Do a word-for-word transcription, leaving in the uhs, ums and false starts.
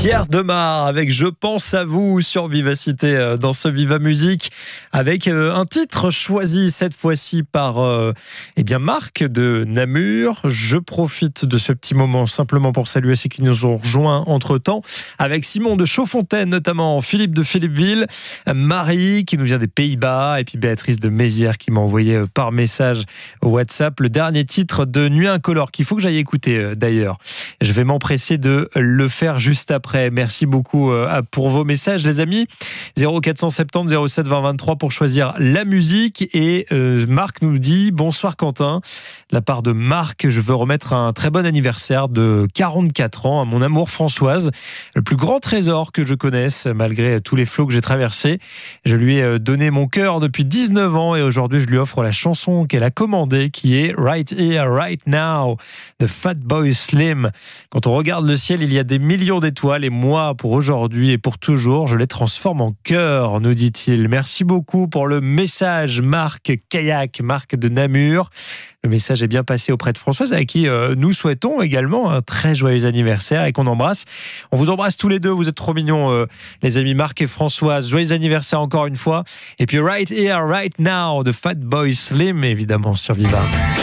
Pierre Demar avec Je pense à vous sur Vivacité euh, dans ce Viva Musique avec euh, un titre choisi cette fois-ci par euh, eh bien Marc de Namur. Je profite de ce petit moment simplement pour saluer ceux qui nous ont rejoints entre-temps avec Simon de Chaudfontaine notamment, Philippe de Philippeville, Marie qui nous vient des Pays-Bas et puis Béatrice de Mézières qui m'a envoyé euh, par message au WhatsApp le dernier titre de Nuit Incolore qu'il faut que j'aille écouter euh, d'ailleurs. Je vais m'empresser de le faire juste après. Merci beaucoup pour vos messages les amis. zéro quatre cent soixante-dix zéro sept vingt vingt-trois pour choisir la musique. Et euh, Marc nous dit bonsoir Quentin. De la part de Marc, je veux remettre un très bon anniversaire de quarante-quatre ans à mon amour Françoise, le plus grand trésor que je connaisse malgré tous les flots que j'ai traversés. Je lui ai donné mon cœur depuis dix-neuf ans et aujourd'hui je lui offre la chanson qu'elle a commandée qui est Right Here, Right Now de Fatboy Slim. Quand on regarde le ciel, il y a des millions d'étoiles et moi, pour aujourd'hui et pour toujours, je les transforme en cœur, nous dit-il. Merci beaucoup pour le message, Marc Kayak, Marc de Namur. Le message est bien passé auprès de Françoise, avec qui euh, nous souhaitons également un très joyeux anniversaire et qu'on embrasse. On vous embrasse tous les deux, vous êtes trop mignons, euh, les amis Marc et Françoise. Joyeux anniversaire encore une fois. Et puis Right Here, Right Now de Fatboy Slim, évidemment, sur Viva.